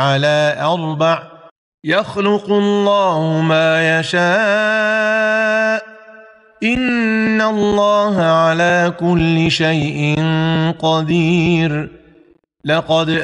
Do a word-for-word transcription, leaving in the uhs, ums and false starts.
على أربع يخلق الله ما يشاء إن الله على كل شيء قدير. لقد